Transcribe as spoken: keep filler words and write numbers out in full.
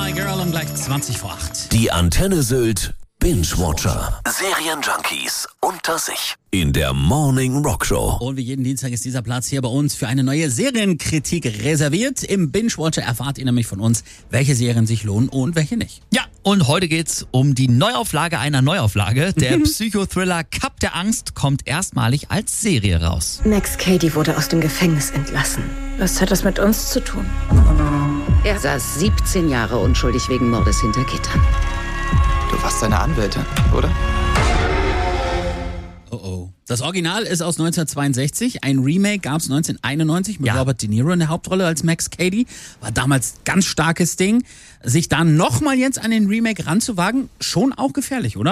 My Girl um gleich zwanzig vor acht. Die Antenne Sylt Binge-Watcher. Serienjunkies unter sich. In der Morning Rock Show. Und wie jeden Dienstag ist dieser Platz hier bei uns für eine neue Serienkritik reserviert. Im Binge-Watcher erfahrt ihr nämlich von uns, welche Serien sich lohnen und welche nicht. Ja, und heute geht's um die Neuauflage einer Neuauflage. Der Psychothriller Cup der Angst kommt erstmalig als Serie raus. Max Cady wurde aus dem Gefängnis entlassen. Was hat das mit uns zu tun? Er saß siebzehn Jahre unschuldig wegen Mordes hinter Gittern. Du warst seine Anwältin, oder? Oh oh. Das Original ist aus neunzehnhundertzweiundsechzig. Ein Remake gab es neunzehnhunderteinundneunzig mit Ja. Robert De Niro in der Hauptrolle als Max Cady. War damals ganz starkes Ding. Sich da nochmal jetzt an den Remake ranzuwagen, schon auch gefährlich, oder?